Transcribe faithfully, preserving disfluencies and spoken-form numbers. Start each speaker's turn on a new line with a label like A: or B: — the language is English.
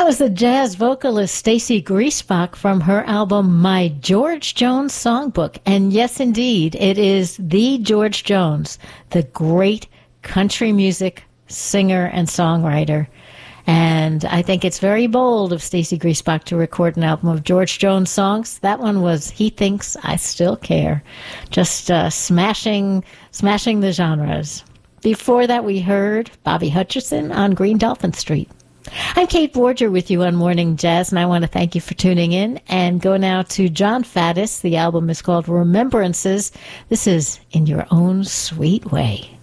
A: That was the jazz vocalist Stacy Griesbach from her album My George Jones Songbook. And yes, indeed, it is the George Jones, the great country music singer and songwriter. And I think it's very bold of Stacy Griesbach to record an album of George Jones songs. That one was He Thinks I Still Care. Just uh, smashing, smashing the genres. Before that, we heard Bobby Hutcherson on Green Dolphin Street. I'm Kate Borger with you on Morning Jazz, and I want to thank you for tuning in. And go now to John Faddis. The album is called Remembrances. This is In Your Own Sweet Way.